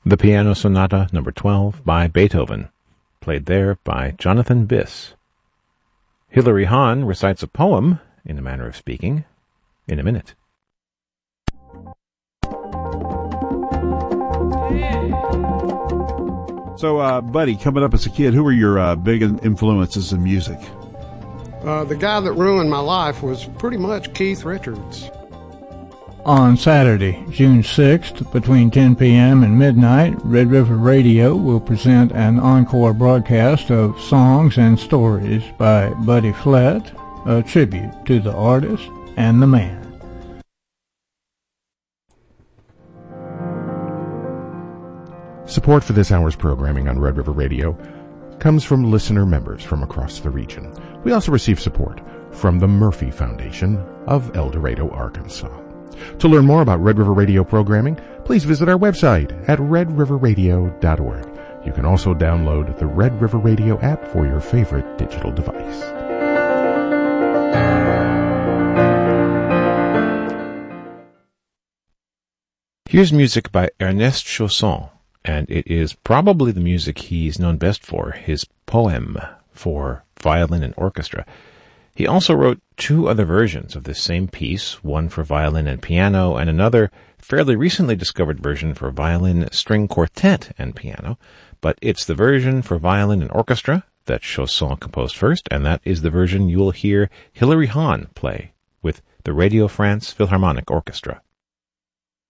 The Piano Sonata No. 12 by Beethoven, played there by Jonathan Biss. Hilary Hahn recites a poem, in a manner of speaking, in a minute. So, Buddy, coming up as a kid, who were your big influences in music? The guy that ruined my life was pretty much Keith Richards. On Saturday, June 6th, between 10 p.m. and midnight, Red River Radio will present an encore broadcast of Songs and Stories by Buddy Flett, a tribute to the artist and the man. Support for this hour's programming on Red River Radio comes from listener members from across the region. We also receive support from the Murphy Foundation of El Dorado, Arkansas. To learn more about Red River Radio programming, please visit our website at redriverradio.org. You can also download the Red River Radio app for your favorite digital device. Here's music by Ernest Chausson, and it is probably the music he's known best for, his poem for violin and orchestra. He also wrote two other versions of this same piece, one for violin and piano, and another fairly recently discovered version for violin, string quartet, and piano. But it's the version for violin and orchestra that Chausson composed first, and that is the version you will hear Hilary Hahn play with the Radio France Philharmonic Orchestra.